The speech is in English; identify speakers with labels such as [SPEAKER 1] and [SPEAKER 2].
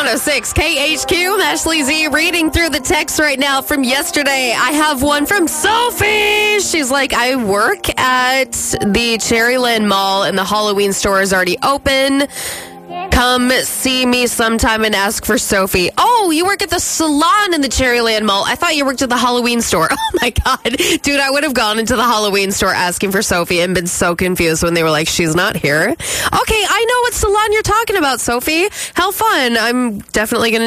[SPEAKER 1] 106 KHQ. I'm Ashley Z reading through the text right now from yesterday. I have one from Sophie. She's like, I work at the Cherryland Mall and the Halloween store is already open. Come see me sometime and ask for Sophie. Oh, you work at the salon in the Cherryland Mall. I thought you worked at the Halloween store. Oh my God. Dude, I would have gone into the Halloween store asking for Sophie and been so confused when they were like, she's not here. Okay, I know what salon you're talking about, Sophie. How fun. I'm definitely going to